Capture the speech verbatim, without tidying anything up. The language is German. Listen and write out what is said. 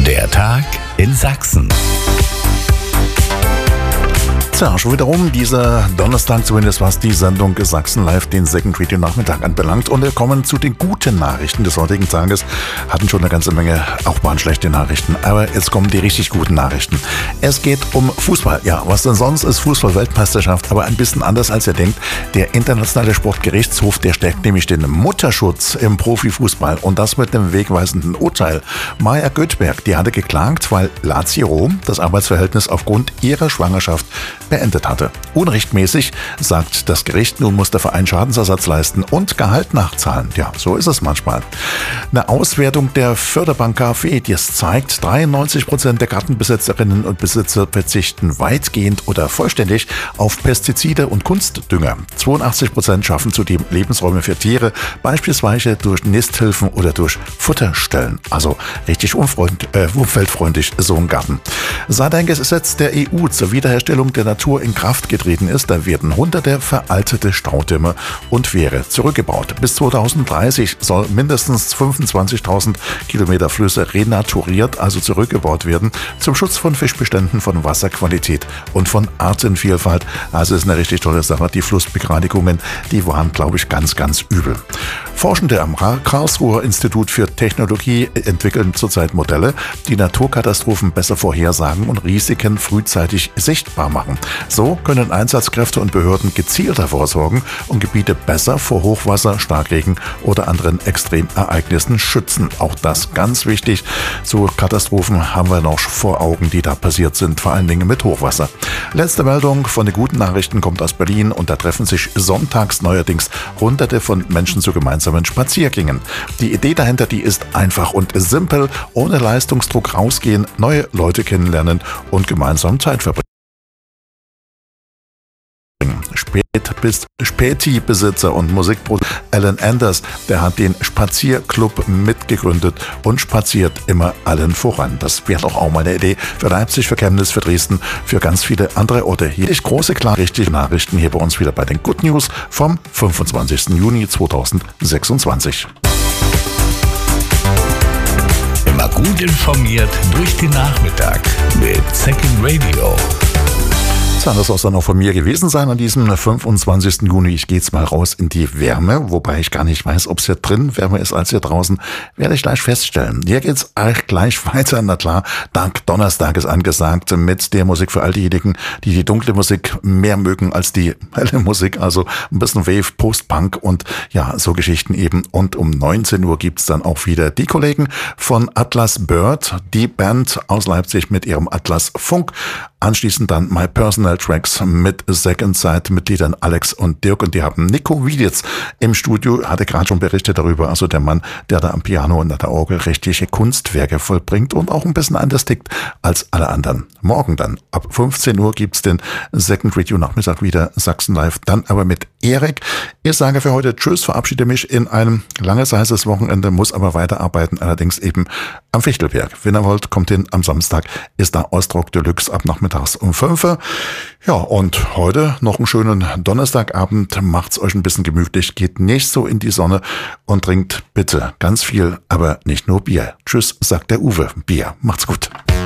Der Tag in Sachsen. Tja, schon wieder rum, dieser Donnerstag zumindest, was die Sendung Sachsen Live, den Second Radio Nachmittag anbelangt. Und wir kommen zu den guten Nachrichten des heutigen Tages. Hatten schon eine ganze Menge, auch waren schlechte Nachrichten. Aber jetzt kommen die richtig guten Nachrichten. Es geht um Fußball. Ja, was denn sonst ist Fußball-Weltmeisterschaft, aber ein bisschen anders als ihr denkt. Der internationale Sportgerichtshof, der stärkt nämlich den Mutterschutz im Profifußball. Und das mit einem wegweisenden Urteil. Maja Göthberg, die hatte geklagt, weil Lazio Rom das Arbeitsverhältnis aufgrund ihrer Schwangerschaft beendet hatte. Unrechtmäßig, sagt das Gericht, nun muss der Verein Schadensersatz leisten und Gehalt nachzahlen. Ja, so ist es manchmal. Eine Auswertung der Förderbank KfW, die es zeigt, dreiundneunzig Prozent der Gartenbesitzerinnen und Besitzer verzichten weitgehend oder vollständig auf Pestizide und Kunstdünger. zweiundachtzig Prozent schaffen zudem Lebensräume für Tiere, beispielsweise durch Nisthilfen oder durch Futterstellen. Also richtig unfreund, äh, umweltfreundlich so ein Garten. Seit ein Gesetz der E U zur Wiederherstellung der Natur in Kraft getreten ist, da werden hunderte veraltete Staudämme und Wehre zurückgebaut. Bis zweitausenddreißig soll mindestens fünfundzwanzigtausend Kilometer Flüsse renaturiert, also zurückgebaut werden, zum Schutz von Fischbeständen, von Wasserqualität und von Artenvielfalt. Also ist eine richtig tolle Sache. Die Flussbegradigungen, die waren, glaube ich, ganz, ganz übel. Forschende am Karlsruher Institut für Technologie entwickeln zurzeit Modelle, die Naturkatastrophen besser vorhersagen und Risiken frühzeitig sichtbar machen. So können Einsatzkräfte und Behörden gezielter vorsorgen und Gebiete besser vor Hochwasser, Starkregen oder anderen Extremereignissen schützen. Auch das ganz wichtig. So Katastrophen haben wir noch vor Augen, die da passiert sind, vor allen Dingen mit Hochwasser. Letzte Meldung von den guten Nachrichten kommt aus Berlin und da treffen sich sonntags neuerdings Hunderte von Menschen zu gemeinsamen Spaziergängen. Die Idee dahinter, die ist einfach und simpel, ohne Leistungsdruck rausgehen, neue Leute kennenlernen und gemeinsam Zeit verbringen. Späti-Besitzer und Musikproduzent Alan Anders, der hat den Spazierclub mitgegründet und spaziert immer allen voran. Das wäre doch auch mal eine Idee für Leipzig, für Chemnitz, für Dresden, für ganz viele andere Orte. Hier ist große, klar, richtige Nachrichten hier bei uns wieder bei den Good News vom fünfundzwanzigsten Juni zweitausendsechsundzwanzig. Immer gut informiert durch den Nachmittag mit Second Radio. Das soll es dann auch von mir gewesen sein an diesem fünfundzwanzigsten Juni. Ich gehe jetzt mal raus in die Wärme, wobei ich gar nicht weiß, ob es hier drin wärmer ist als hier draußen. Werde ich gleich feststellen. Hier geht's gleich weiter. Na klar, Dank Donnerstag ist angesagt mit der Musik für all diejenigen, die die dunkle Musik mehr mögen als die helle Musik. Also ein bisschen Wave, Post-Punk und ja, so Geschichten eben. Und um neunzehn Uhr gibt's dann auch wieder die Kollegen von Atlas Bird, die Band aus Leipzig mit ihrem Atlas Funk. Anschließend dann My Personal Tracks mit Second Side-Mitgliedern Alex und Dirk und die haben Nico Wieditz im Studio, hatte gerade schon berichtet darüber, also der Mann, der da am Piano und an der Orgel richtige Kunstwerke vollbringt und auch ein bisschen anders tickt als alle anderen. Morgen dann, ab fünfzehn Uhr gibt's den Second Radio Nachmittag wieder Sachsen Live, dann aber mit Erik. Ich sage für heute Tschüss, verabschiede mich in einem langes, heißes Wochenende, muss aber weiterarbeiten, allerdings eben am Fichtelberg. Wenn ihr wollt, kommt hin am Samstag, ist da Ostrock Deluxe ab Nachmittag um fünf. Ja, und heute noch einen schönen Donnerstagabend. Macht's euch ein bisschen gemütlich, geht nicht so in die Sonne und trinkt bitte ganz viel, aber nicht nur Bier. Tschüss, sagt der Uwe. Bier. Macht's gut.